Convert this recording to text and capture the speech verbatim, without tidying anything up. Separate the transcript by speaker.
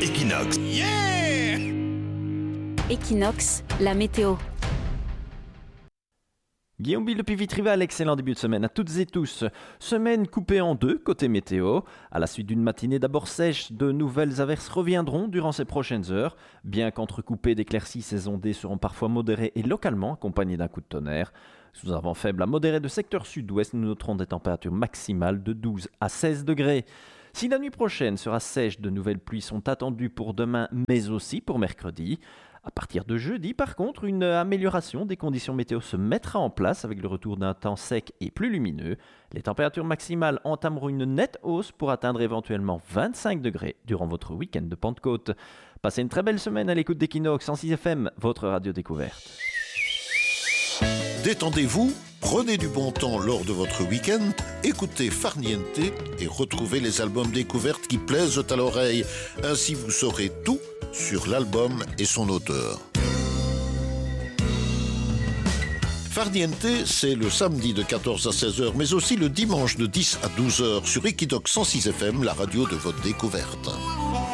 Speaker 1: Equinox.
Speaker 2: Yeah!
Speaker 3: Equinox, la météo.
Speaker 4: Guillaume Bill depuis Vitrival, excellent début de semaine à toutes et tous. Semaine coupée en deux côté météo. À la suite d'une matinée d'abord sèche, de nouvelles averses reviendront durant ces prochaines heures. Bien qu'entrecoupées d'éclaircies, ces ondées seront parfois modérées et localement accompagnées d'un coup de tonnerre. Sous un vent faible à modéré de secteur sud-ouest, nous noterons des températures maximales de douze à seize degrés. Si la nuit prochaine sera sèche, de nouvelles pluies sont attendues pour demain, mais aussi pour mercredi. À partir de jeudi, par contre, une amélioration des conditions météo se mettra en place avec le retour d'un temps sec et plus lumineux. Les températures maximales entameront une nette hausse pour atteindre éventuellement vingt-cinq degrés durant votre week-end de Pentecôte. Passez une très belle semaine à l'écoute d'Equinox cent six F M, votre radio découverte.
Speaker 1: Détendez-vous, prenez du bon temps lors de votre week-end, écoutez Farniente et retrouvez les albums découvertes qui plaisent à l'oreille. Ainsi vous saurez tout sur l'album et son auteur. Farniente, c'est le samedi de quatorze à seize heures, mais aussi le dimanche de dix à douze heures sur Equinox cent six F M, la radio de votre découverte.